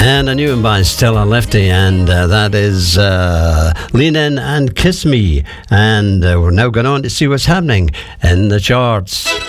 And a new one by Stella Lefty, and that is Lean In and Kiss Me. And we're now going on to see what's happening in the charts.